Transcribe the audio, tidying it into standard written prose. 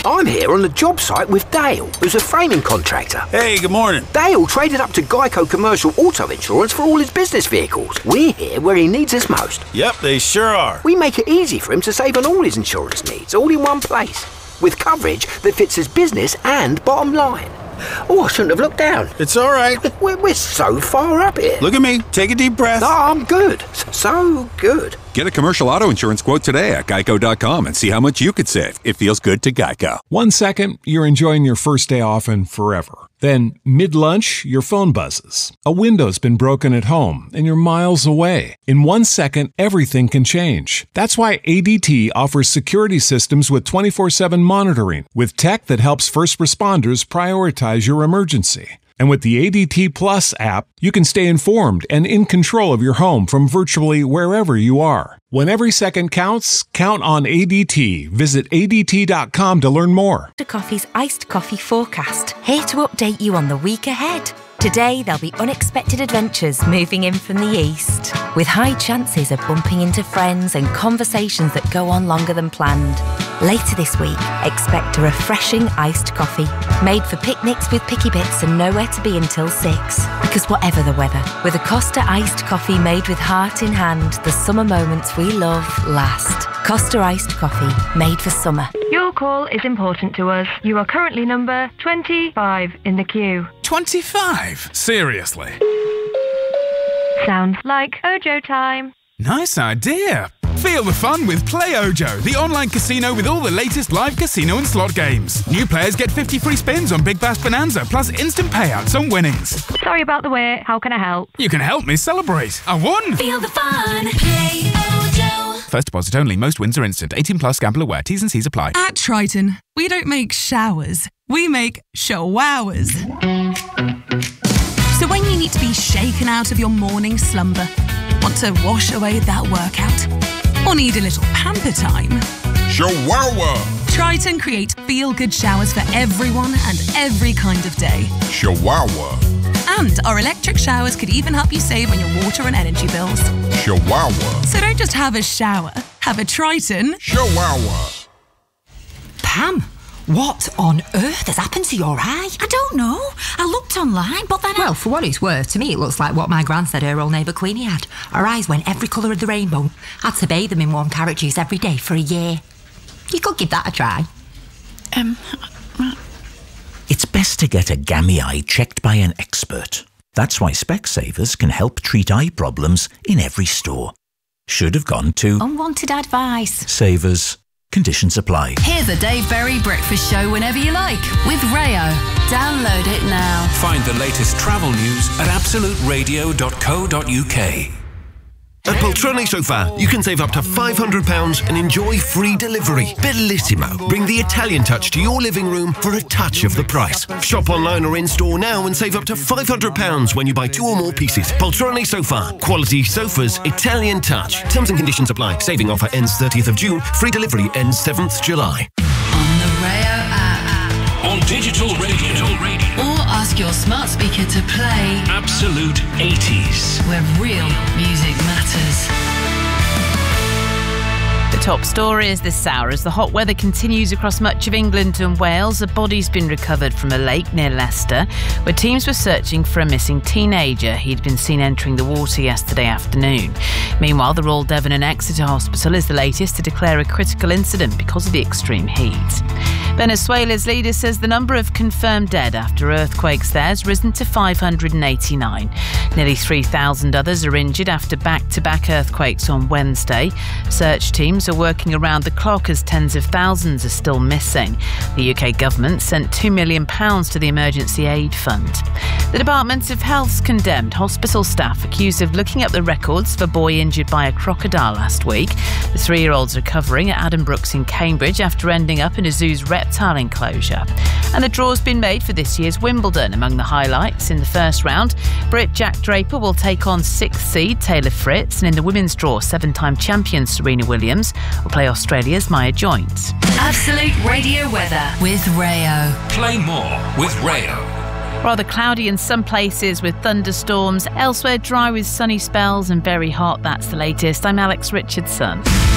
I'm here on the job site with Dale, who's a framing contractor. Hey, good morning. Dale traded up to Geico Commercial Auto Insurance for all his business vehicles. We're here where he needs us most. Yep, they sure are. We make it easy for him to save on all his insurance needs, all in one place, with coverage that fits his business and bottom line. Oh, I shouldn't have looked down. It's all right. We're so far up here. Look at me. Take a deep breath. No, I'm good. So good. Get a commercial auto insurance quote today at geico.com and see how much you could save. It feels good to Geico. 1 second, you're enjoying your first day off and forever. Then, mid-lunch, your phone buzzes. A window's been broken at home, and you're miles away. In 1 second, everything can change. That's why ADT offers security systems with 24/7 monitoring, with tech that helps first responders prioritize your emergency. And with the ADT Plus app, you can stay informed and in control of your home from virtually wherever you are. When every second counts, count on ADT. Visit ADT.com to learn more. Coffee's iced coffee forecast, here to update you on the week ahead. Today, there'll be unexpected adventures moving in from the east, with high chances of bumping into friends and conversations that go on longer than planned. Later this week, expect a refreshing iced coffee, made for picnics with picky bits and nowhere to be until 6. Because whatever the weather, with a Costa iced coffee made with heart in hand, the summer moments we love last. Costa iced coffee, made for summer. Your call is important to us. You are currently number 25 in the queue. 25? Seriously? Sounds like Ojo time. Nice idea. Feel the fun with Play Ojo, the online casino with all the latest live casino and slot games. New players get 50 free spins on Big Bash Bonanza, plus instant payouts on winnings. Sorry about the wait. How can I help? You can help me celebrate. I won! Feel the fun. Play Ojo. First deposit only. Most wins are instant. 18 plus. Gamble aware. T's and C's apply. At Triton, we don't make showers. We make showers. So when you need to be shaken out of your morning slumber, want to wash away that workout, or need a little pamper time, Shower! Triton create feel-good showers for everyone and every kind of day. Shower! And our electric showers could even help you save on your water and energy bills. Shower! So don't just have a shower, have a Triton. Shower! Pam, what on earth has happened to your eye? I don't know. I looked online, but then Well, for what it's worth, to me it looks like what my gran said her old neighbour Queenie had. Her eyes went every colour of the rainbow. Had to bathe them in warm carrot juice every day for a year. You could give that a try. It's best to get a gammy eye checked by an expert. That's why Specsavers can help treat eye problems in every store. Should have gone to Unwanted advice. Savers. Conditions apply. Hear the Dave Berry Breakfast Show whenever you like with Rayo. Download it now. Find the latest travel news at absoluteradio.co.uk. At Poltrone Sofa, you can save up to £500 and enjoy free delivery. Bellissimo. Bring the Italian touch to your living room for a touch of the price. Shop online or in-store now and save up to £500 when you buy 2 or more pieces. Poltrone Sofa. Quality sofas, Italian touch. Terms and conditions apply. Saving offer ends 30th of June. Free delivery ends 7th July. On the Rayo app. On digital radio. Or ask your smart speaker to play Absolute 80s. where real music matters. The top story is this hour as the hot weather continues across much of England and Wales. A body's been recovered from a lake near Leicester, where teams were searching for a missing teenager. He'd been seen entering the water yesterday afternoon. Meanwhile, the Royal Devon and Exeter Hospital is the latest to declare a critical incident because of the extreme heat. Venezuela's leader says the number of confirmed dead after earthquakes there has risen to 589. Nearly 3,000 others are injured after back-to-back earthquakes on Wednesday. Search teams are working around the clock as tens of thousands are still missing. The UK government sent £2 million to the Emergency Aid Fund. The Department of Health's condemned hospital staff accused of looking up the records of a boy injured by a crocodile last week. The 3-year-old's recovering at Addenbrooke's in Cambridge after ending up in a zoo's reptile enclosure. And the draw's been made for this year's Wimbledon. Among the highlights in the first round, Brit Jack Draper will take on 6th seed Taylor Fritz, and in the women's draw, 7-time champion Serena Williams will play Australia's Maya Joint. Absolute Radio weather with Rayo. Play more with Rayo. Rather cloudy in some places with thunderstorms. Elsewhere, dry with sunny spells and very hot. That's the latest. I'm Alex Richardson.